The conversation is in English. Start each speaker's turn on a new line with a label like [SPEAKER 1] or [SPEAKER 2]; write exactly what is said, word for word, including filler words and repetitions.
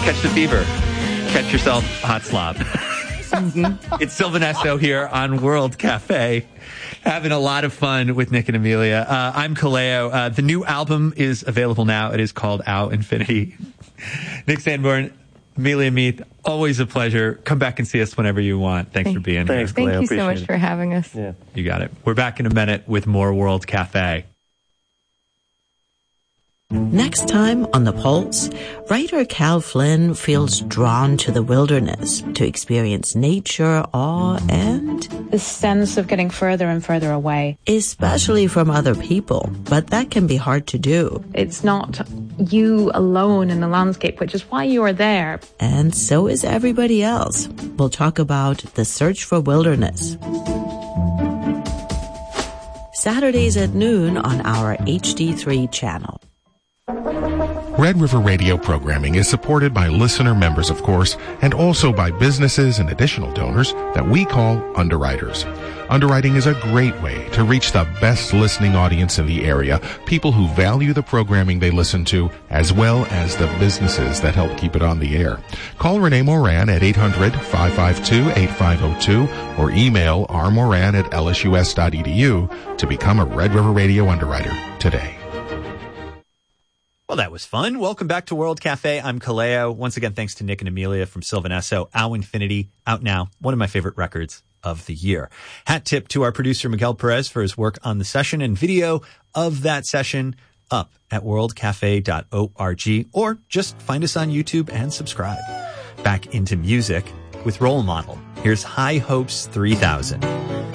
[SPEAKER 1] catch the fever. Catch yourself hot slob. Mm-hmm. It's Sylvanesso here on World Cafe, having a lot of fun with Nick and Amelia. Uh, I'm Kaleo. Uh, the new album is available now. It is called Au Infinity. Nick Sanborn, Amelia Meath, always a pleasure. Come back and see us whenever you want. Thanks
[SPEAKER 2] Thank,
[SPEAKER 1] for being
[SPEAKER 2] thanks,
[SPEAKER 1] here.
[SPEAKER 2] Kaleo.
[SPEAKER 3] Thank you so much
[SPEAKER 2] it.
[SPEAKER 3] for having us.
[SPEAKER 2] Yeah.
[SPEAKER 1] You got it. We're back in a minute with more World Cafe.
[SPEAKER 4] Next time on The Pulse, writer Cal Flynn feels drawn to the wilderness to experience nature, awe, and
[SPEAKER 5] the sense of getting further and further away.
[SPEAKER 4] Especially from other people, but that can be hard to do.
[SPEAKER 5] It's not you alone in the landscape, which is why you are there.
[SPEAKER 4] And so is everybody else. We'll talk about the search for wilderness. Saturdays at noon on our H D three channel.
[SPEAKER 6] Red River Radio programming is supported by listener members, of course, and also by businesses and additional donors that we call underwriters. Underwriting is a great way to reach the best listening audience in the area, people who value the programming they listen to, as well as the businesses that help keep it on the air. Call Renee Moran at eight hundred, five five two, eight five zero two or email r moran at l s u s dot e d u to become a Red River Radio underwriter today.
[SPEAKER 1] Well, that was fun. Welcome back to World Cafe. I'm Kaleo. Once again, thanks to Nick and Amelia from Sylvanesso. Au Infinity, out now. One of my favorite records of the year. Hat tip to our producer, Miguel Perez, for his work on the session, and video of that session up at world cafe dot org, or just find us on YouTube and subscribe. Back into music with Role Model. Here's High Hopes three thousand.